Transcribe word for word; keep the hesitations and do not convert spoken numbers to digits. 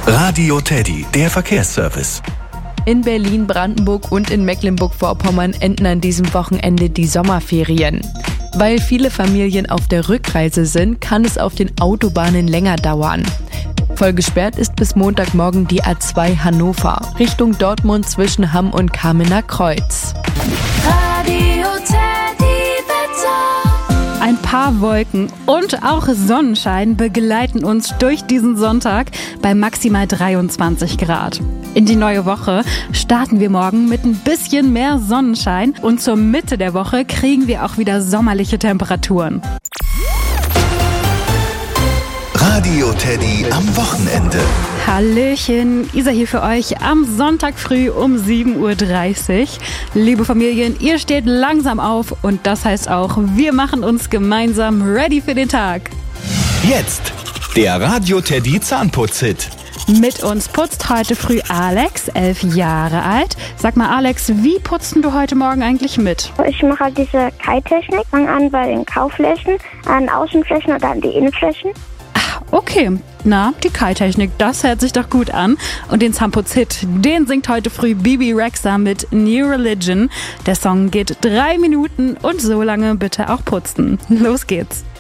Radio Teddy, der Verkehrsservice. In Berlin, Brandenburg und in Mecklenburg-Vorpommern enden an diesem Wochenende die Sommerferien. Weil viele Familien auf der Rückreise sind, kann es auf den Autobahnen länger dauern. Voll gesperrt ist bis Montagmorgen die A zwei Hannover, Richtung Dortmund zwischen Hamm und Kamener Kreuz. Radio Teddy Wetter. Ein paar Wolken und auch Sonnenschein begleiten uns durch diesen Sonntag bei maximal dreiundzwanzig Grad. In die neue Woche starten wir morgen mit ein bisschen mehr Sonnenschein und zur Mitte der Woche kriegen wir auch wieder sommerliche Temperaturen. Radio Teddy am Wochenende. Hallöchen, Isa hier für euch am Sonntag früh um sieben Uhr dreißig. Liebe Familien, ihr steht langsam auf und das heißt auch, wir machen uns gemeinsam ready für den Tag. Jetzt der Radio Teddy Zahnputz-Hit. Mit uns putzt heute früh Alex, elf Jahre alt. Sag mal Alex, wie putzt du heute Morgen eigentlich mit? Ich mache halt diese Kai-Technik, fange an bei den Kaufflächen, an Außenflächen und dann die Innenflächen. Okay, na, die Kai-Technik, das hört sich doch gut an. Und den Zahnputz-Hit, den singt heute früh Bibi Rexha mit New Religion. Der Song geht drei Minuten und so lange bitte auch putzen. Los geht's.